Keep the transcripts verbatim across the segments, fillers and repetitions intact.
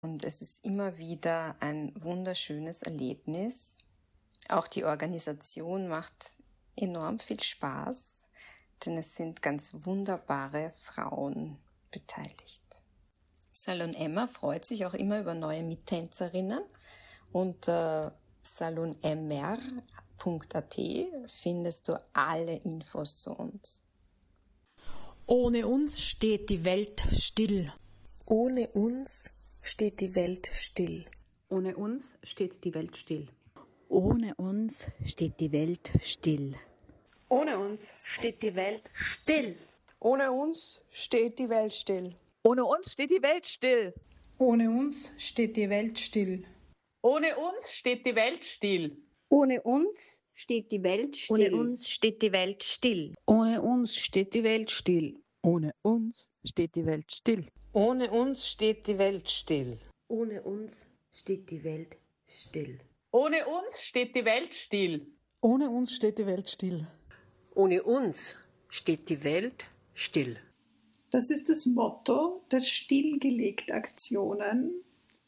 Und es ist immer wieder ein wunderschönes Erlebnis. Auch die Organisation macht enorm viel Spaß, denn es sind ganz wunderbare Frauen beteiligt. Salon Emma freut sich auch immer über neue Mittänzerinnen. Unter salonmr punkt a t findest du alle Infos zu uns. Ohne uns steht die Welt still. Ohne uns steht die Welt still. Ohne uns steht die Welt still. Ohne uns steht die Welt still. Ohne uns steht die Welt still. Ohne uns steht die Welt still. Ohne uns steht die Welt still. Ohne uns steht die Welt still. Ohne uns steht die Welt still. Ohne uns steht die Welt still. Ohne uns steht die Welt still. Ohne uns steht die Welt still. Ohne uns steht die Welt still. Ohne uns steht die Welt still. Ohne uns steht die Welt still. Ohne uns steht die Welt still. Ohne uns steht die Welt still. Ohne uns steht die Welt still. Das ist das Motto der Stillgelegt-Aktionen,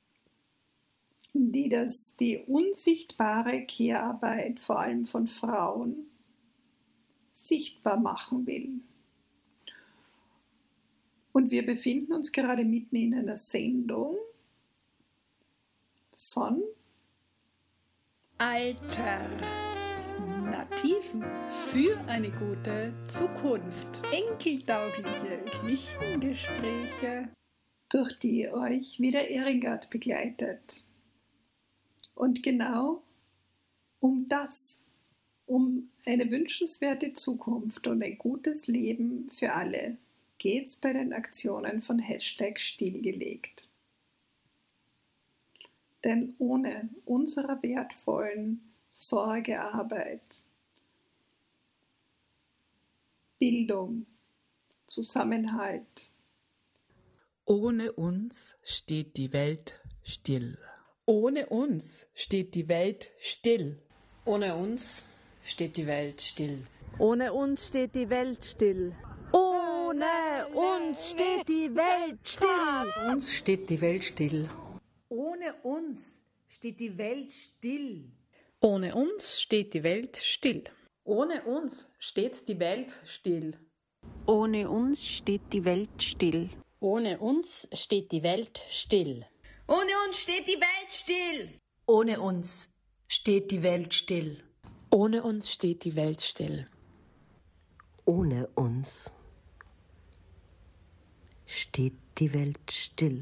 die das die unsichtbare Care-Arbeit, vor allem von Frauen, sichtbar machen will. Und wir befinden uns gerade mitten in einer Sendung von Alter. Nativen für eine gute Zukunft. Enkeltaugliche Küchengespräche, durch die euch wieder Irmgard begleitet. Und genau um das, um eine wünschenswerte Zukunft und ein gutes Leben für alle, geht es bei den Aktionen von Hashtag Stillgelegt. Denn ohne unserer wertvollen Sorgearbeit, Bildung, Zusammenhalt. Ohne uns steht die Welt still. Ohne uns steht die Welt still. Ohne uns steht die Welt still. Ohne uns steht die Welt still. Ohne uns steht die Welt still. Ohne uns steht die Welt still. Ohne uns steht die Welt still. Ohne uns steht die Welt still. Ohne uns steht die Welt still. Ohne uns steht die Welt still. Ohne uns steht die Welt still. Ohne uns steht die Welt still. Ohne uns steht die Welt still. Ohne uns steht die Welt still. Ohne uns steht die Welt still.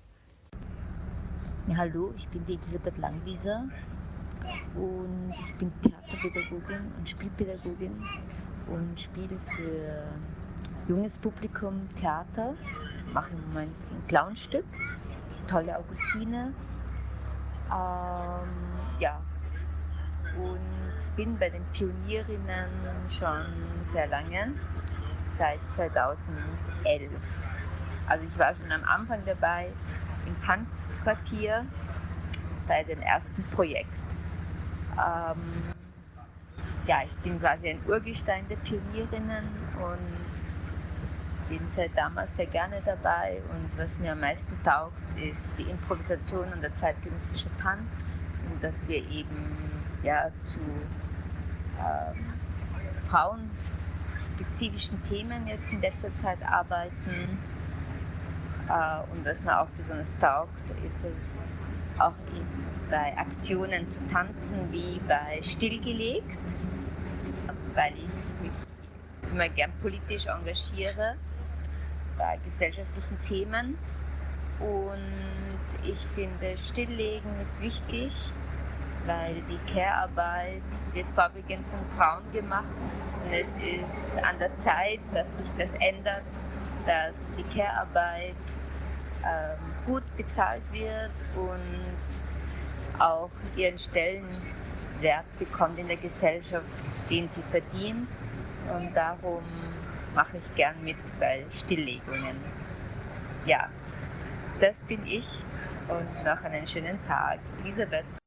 Ja, hallo, ich bin die Elisabeth Langwieser und ich bin Theaterpädagogin und Spielpädagogin und spiele für junges Publikum Theater. Ich mache im Moment ein Clownstück, die tolle Augustine. Ähm, ja, und bin bei den Pionierinnen schon sehr lange, seit zweitausendelf. Also ich war schon am Anfang dabei im Tanzquartier bei dem ersten Projekt. Ähm, ja, ich bin quasi ein Urgestein der Pionierinnen und bin seit damals sehr gerne dabei. Und was mir am meisten taugt, ist die Improvisation und der zeitgenössische Tanz. Und dass wir eben ja, zu ähm, frauenspezifischen Themen jetzt in letzter Zeit arbeiten. Uh, und was mir auch besonders taugt, ist es auch eben bei Aktionen zu tanzen wie bei Stillgelegt, weil ich mich immer gern politisch engagiere bei gesellschaftlichen Themen. Und ich finde, Stilllegen ist wichtig, weil die Care-Arbeit wird vorwiegend von Frauen gemacht und es ist an der Zeit, dass sich das ändert, dass die Care-Arbeit ähm, gut bezahlt wird und auch ihren Stellenwert bekommt in der Gesellschaft, den sie verdient. Und darum mache ich gern mit bei Stilllegungen. Ja, das bin ich und noch einen schönen Tag. Elisabeth.